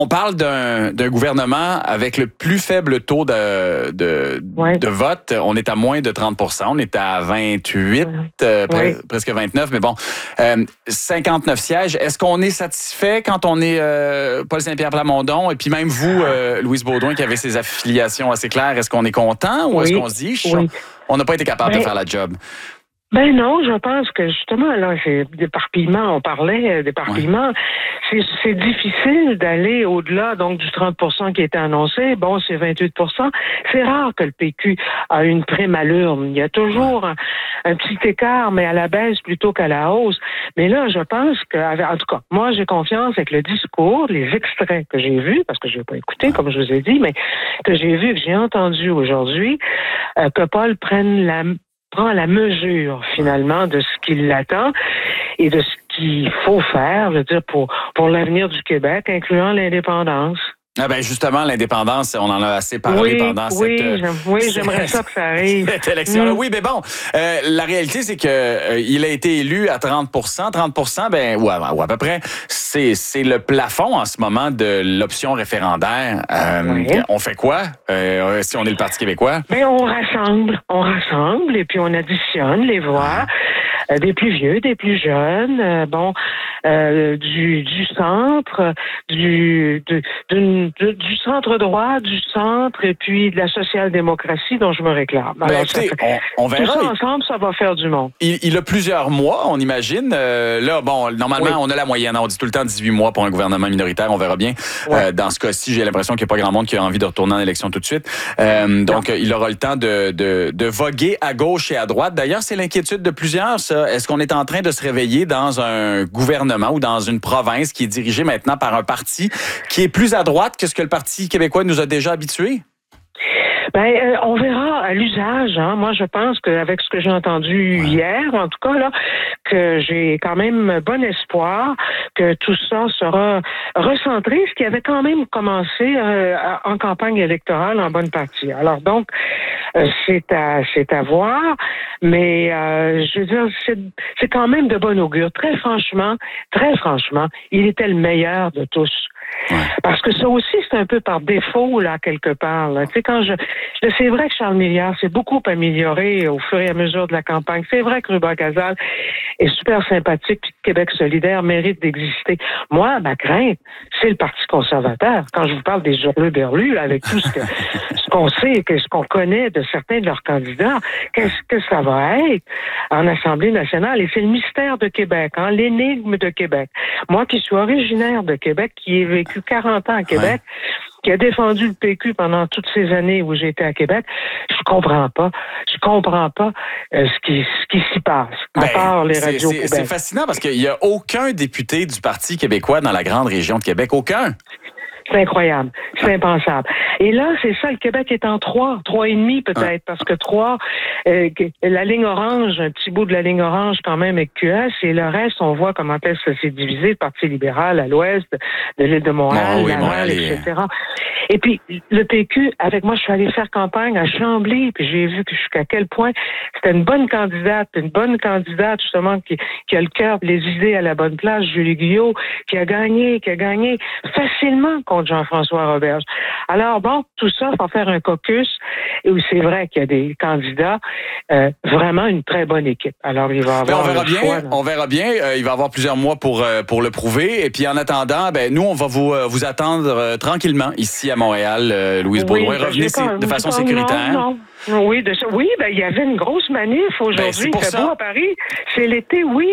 On parle d'un gouvernement avec le plus faible taux de vote. On est à moins de 30%. On est à 28, presque 29. Mais bon, 59 sièges. Est-ce qu'on est satisfait quand on est Paul Saint-Pierre Plamondon? Et puis même vous, Louise Beaudoin, qui avez ses affiliations assez claires, est-ce qu'on est content ou est-ce qu'on se dit on n'a pas été capable de faire la job? Ben non, je pense que justement, là, c'est d'éparpillement, on parlait d'éparpillement. C'est difficile d'aller au-delà donc du 30% qui était annoncé. Bon, c'est 28%. C'est rare que le PQ a une prime à l'urne. Il y a toujours un petit écart, mais à la baisse plutôt qu'à la hausse. Mais là, je pense que, en tout cas, moi, j'ai confiance avec le discours, les extraits que j'ai vus, parce que je n'ai pas écouté, comme je vous ai dit, mais que j'ai vu, que j'ai entendu aujourd'hui, que Paul prend la mesure, finalement, de ce qui l'attend et de ce qu'il faut faire, je veux dire, pour l'avenir du Québec, incluant l'indépendance. Ah ben justement, l'indépendance, on en a assez parlé pendant j'aimerais ça que ça arrive. Cette élection-là. Oui, mais bon, la réalité, c'est que il a été élu à 30%. 30%, ou à peu près, c'est le plafond en ce moment de l'option référendaire. On fait quoi si on est le Parti québécois? Ben, on rassemble et puis on additionne les voix. Des plus vieux, des plus jeunes, du centre, du centre droit, du centre et puis de la social-démocratie dont je me réclame. Alors, écoutez, on verra. Tout ça ensemble, ça va faire du monde. Il a plusieurs mois, on imagine. Là, bon, normalement, on a la moyenne. On dit tout le temps 18 mois pour un gouvernement minoritaire. On verra bien. Dans ce cas-ci, j'ai l'impression qu'il n'y a pas grand monde qui a envie de retourner en élection tout de suite. Donc, il aura le temps de voguer à gauche et à droite. D'ailleurs, c'est l'inquiétude de plusieurs, ça. Est-ce qu'on est en train de se réveiller dans un gouvernement ou dans une province qui est dirigée maintenant par un parti qui est plus à droite que ce que le Parti québécois nous a déjà habitués? Ben, on verra à l'usage. Moi, je pense qu'avec ce que j'ai entendu hier, en tout cas, là, que j'ai quand même bon espoir que tout ça sera recentré, ce qui avait quand même commencé en campagne électorale en bonne partie. Alors donc, c'est à voir, mais je veux dire, c'est quand même de bon augure. Très franchement, il était le meilleur de tous. Parce que ça aussi, c'est un peu par défaut, là, quelque part. Là. Tu sais, c'est vrai que Charles Milliard s'est beaucoup amélioré au fur et à mesure de la campagne. C'est vrai que Ruba Gazal est super sympathique, puis Québec solidaire mérite d'exister. Moi, ma crainte, c'est le Parti conservateur. Quand je vous parle des hurluberlus, là, avec tout ce qu'on sait, ce qu'on connaît de certains de leurs candidats, qu'est-ce que ça va être en Assemblée nationale? Et c'est le mystère de Québec, l'énigme de Québec. Moi qui suis originaire de Québec, qui ai vécu 40 ans à Québec, qui a défendu le PQ pendant toutes ces années où j'étais à Québec, je comprends pas ce qui s'y passe, à part les radios Québec. C'est fascinant parce qu'il y a aucun député du Parti québécois dans la grande région de Québec, aucun. C'est incroyable. C'est impensable. Et là, c'est ça, le Québec est en 3,5 peut-être, parce que 3, la ligne orange, un petit bout de la ligne orange quand même avec QS, et le reste, on voit comment est-ce que c'est divisé, le Parti libéral à l'ouest de l'île de Montréal, Laval, etc. Et puis, le PQ, avec moi, je suis allée faire campagne à Chambly, puis j'ai vu jusqu'à quel point c'était une bonne candidate justement qui a le cœur, les idées à la bonne place, Julie Guyot, qui a gagné facilement contre Jean-François Roberge. Alors bon, tout ça, il faut faire un caucus, et où c'est vrai qu'il y a des candidats, vraiment une très bonne équipe. Alors, il va y avoir on verra bien. Il va y avoir plusieurs mois pour le prouver. Et puis, en attendant, nous, on va vous attendre tranquillement ici à Montréal, Louise Beaudoin. Revenez de façon sécuritaire. Non. Oui, il y avait une grosse manif aujourd'hui. Il fait beau à Paris. C'est l'été, oui.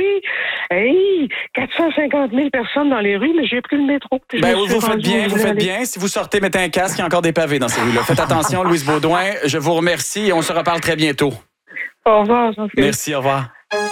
Hey, 450 000 personnes dans les rues, mais j'ai pris le métro. Vous faites bien. Si vous sortez, mettez un casque, il y a encore des pavés dans ces rues-là. Faites attention, Louise Beaudoin. Je vous remercie et on se reparle très bientôt. Au revoir, Jean-Philippe. Merci, au revoir.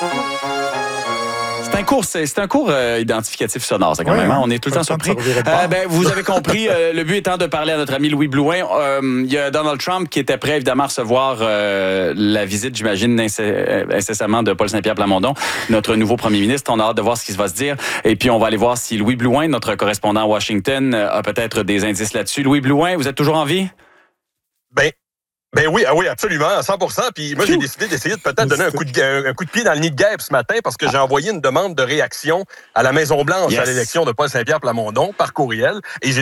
C'est un cours identificatif sonore, ça, quand même. On est tout le temps surpris. Vous avez compris, le but étant de parler à notre ami Louis Blouin. Il y a Donald Trump qui était prêt, évidemment, à recevoir la visite, j'imagine, incessamment de Paul Saint-Pierre Plamondon, notre nouveau premier ministre. On a hâte de voir ce qui va se dire. Et puis, on va aller voir si Louis Blouin, notre correspondant à Washington, a peut-être des indices là-dessus. Louis Blouin, vous êtes toujours en vie? Ben oui, absolument, à 100%. Puis moi, j'ai décidé d'essayer de peut-être donner un coup de pied dans le nid de guêpe ce matin parce que j'ai envoyé une demande de réaction à la Maison-Blanche à l'élection de Paul Saint-Pierre Plamondon par courriel. Et j'ai